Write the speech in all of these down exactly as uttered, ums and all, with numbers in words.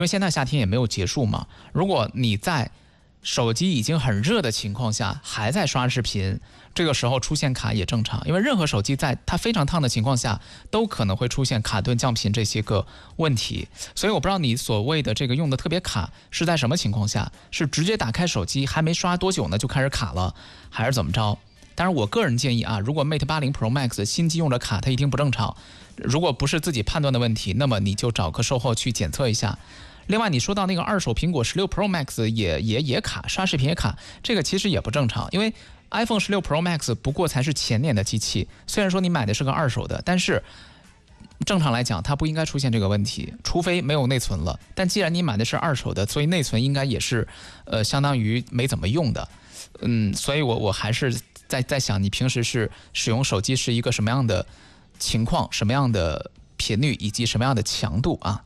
为现在夏天也没有结束嘛。如果你在手机已经很热的情况下还在刷视频，这个时候出现卡也正常，因为任何手机在它非常烫的情况下都可能会出现卡顿降频这些个问题。所以我不知道你所谓的这个用的特别卡是在什么情况下，是直接打开手机还没刷多久呢就开始卡了，还是怎么着？当然我个人建议啊，如果 Mate 八十 Pro Max 新机用着卡它一定不正常，如果不是自己判断的问题，那么你就找个售后去检测一下。另外你说到那个二手苹果十六 Pro Max 也也也卡，刷视频也卡，这个其实也不正常，因为 iPhone 十六 Pro Max 不过才是前年的机器，虽然说你买的是个二手的，但是正常来讲它不应该出现这个问题，除非没有内存了。但既然你买的是二手的，所以内存应该也是呃相当于没怎么用的。嗯，所以我我还是在在想你平时是使用手机是一个什么样的情况，什么样的频率以及什么样的强度啊。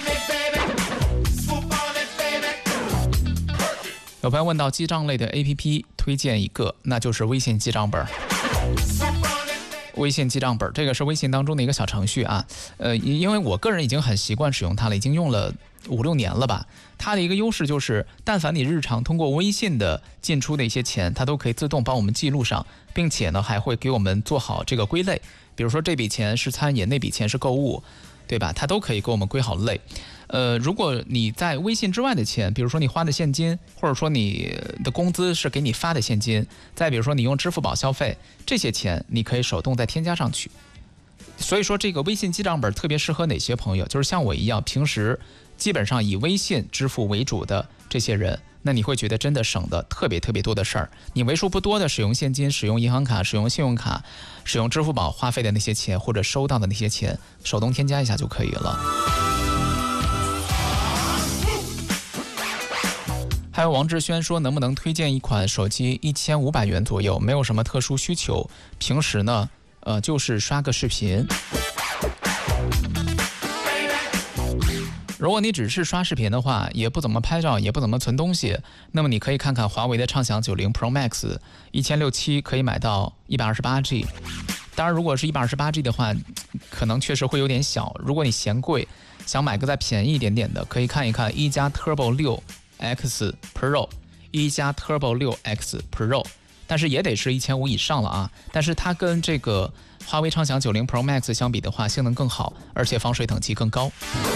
有朋友问到记账类的 A P P 推荐一个，那就是微信记账本。微信记账本这个是微信当中的一个小程序啊，呃，因为我个人已经很习惯使用它了，已经用了五六年了吧。它的一个优势就是，但凡你日常通过微信的进出的一些钱，它都可以自动帮我们记录上，并且呢还会给我们做好这个归类，比如说这笔钱是餐饮，那笔钱是购物，对吧？它都可以给我们归好类。呃，如果你在微信之外的钱，比如说你花的现金，或者说你的工资是给你发的现金，再比如说你用支付宝消费，这些钱你可以手动再添加上去。所以说这个微信记账本特别适合哪些朋友，就是像我一样平时基本上以微信支付为主的这些人，那你会觉得真的省得特别特别多的事儿。你为数不多的使用现金、使用银行卡、使用信用卡、使用支付宝花费的那些钱，或者收到的那些钱，手动添加一下就可以了。还有王志轩说，能不能推荐一款手机一千五百元左右，没有什么特殊需求，平时呢呃，就是刷个视频。如果你只是刷视频的话，也不怎么拍照，也不怎么存东西，那么你可以看看华为的畅享九零 Pro Max 一千六百七十可以买到一百二十八 G。当然如果是一百二十八 G 的话，可能确实会有点小，如果你嫌贵，想买个再便宜一点点的，可以看一看一加 Turbo 六 X Pro， 一加 Turbo 六 X Pro， 但是也得是一千五以上了啊。但是它跟这个华为畅享九零 Pro Max 相比的话，性能更好，而且防水等级更高。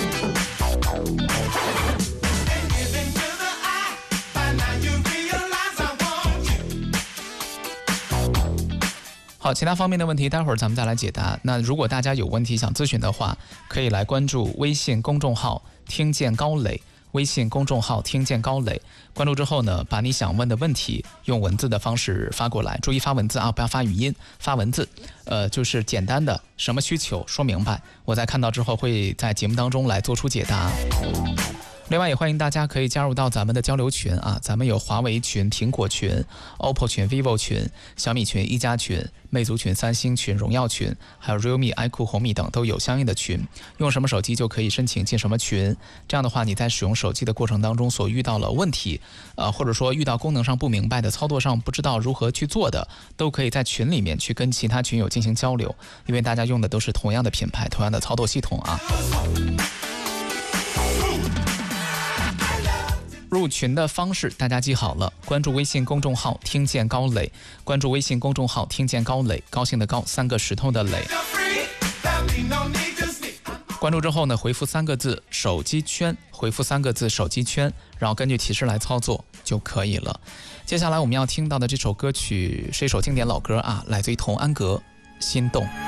好，其他方面的问题待会儿咱们再来解答。那如果大家有问题想咨询的话，可以来关注微信公众号听见高磊，微信公众号听见高磊，关注之后呢，把你想问的问题用文字的方式发过来，注意发文字啊，不要发语音，发文字，呃，就是简单的什么需求说明白，我在看到之后会在节目当中来做出解答。另外也欢迎大家可以加入到咱们的交流群啊，咱们有华为群、苹果群、O P P O 群、vivo 群、小米群、一加群、魅族群、三星群、荣耀群，还有 realme、iQOO、红米等都有相应的群，用什么手机就可以申请进什么群。这样的话，你在使用手机的过程当中所遇到了问题，呃，或者说遇到功能上不明白的、操作上不知道如何去做的，都可以在群里面去跟其他群友进行交流，因为大家用的都是同样的品牌、同样的操作系统啊。入群的方式大家记好了，关注微信公众号听见高磊，关注微信公众号听见高磊，高兴的高，三个石头的磊。关注之后呢，回复三个字手机圈，回复三个字手机圈，然后根据提示来操作就可以了。接下来我们要听到的这首歌曲是一首经典老歌啊，来自于童安格，心动。